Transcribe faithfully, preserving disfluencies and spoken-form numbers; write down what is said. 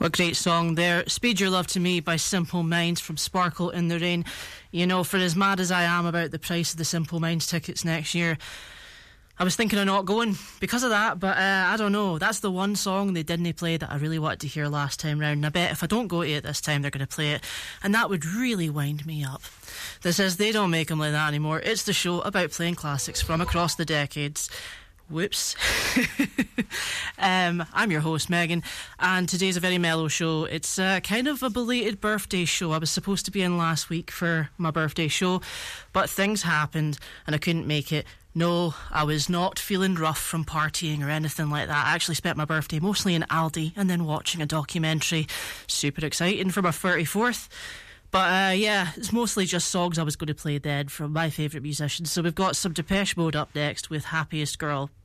What a great song there. Speed Your Love to Me by Simple Minds from Sparkle in the Rain. You know, for as mad as I am about the price of the Simple Minds tickets next year, I was thinking of not going because of that, but uh, I don't know. That's the one song they didn't play that I really wanted to hear last time round. And I bet if I don't go to it this time, they're going to play it. And that would really wind me up. This is They Don't Make 'Em Like That Anymore. It's the show about playing classics from across the decades. Whoops. um, I'm your host, Megan, and today's a very mellow show. It's uh, kind of a belated birthday show. I was supposed to be in last week for my birthday show, but things happened and I couldn't make it. No, I was not feeling rough from partying or anything like that. I actually spent my birthday mostly in Aldi and then watching a documentary. Super exciting for my thirty-fourth. But uh, yeah, it's mostly just songs I was going to play then from my favourite musicians. So we've got some Depeche Mode up next with Happiest Girl.